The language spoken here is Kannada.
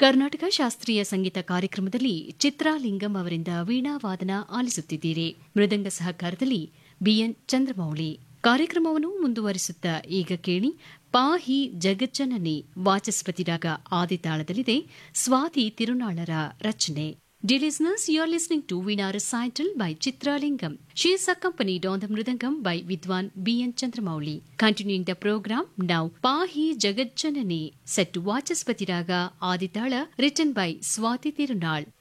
ಕರ್ನಾಟಕ ಶಾಸ್ತ್ರೀಯ ಸಂಗೀತ ಕಾರ್ಯಕ್ರಮದಲ್ಲಿ ಚಿತ್ರಾಲಿಂಗಂ ಅವರಿಂದ ವೀಣಾವಾದನ ಆಲಿಸುತ್ತಿದ್ದೀರಿ. ಮೃದಂಗ ಸಹಕಾರದಲ್ಲಿ ಬಿಎನ್ ಚಂದ್ರಮೌಳಿ. ಕಾರ್ಯಕ್ರಮವನ್ನು ಮುಂದುವರಿಸುತ್ತಾ ಈಗ ಕೇಳಿ ಪಾಹಿ ಜಗಜ್ಜನನಿ ವಾಚಸ್ಪತಿ ರಾಗ ಆದಿತಾಳದಲ್ಲಿದೆ. ಸ್ವಾತಿ ತಿರುನಾಳರ ರಚನೆ. Dear listeners, you are listening to Veena recital by Chitralingam. She is accompanied on the Mridangam by Vidwan B.N. Chandramouli. Continuing the program, now Pahi Jagatjanani, set to Vachaspati Raga Aditala, written by Swati Tirunal.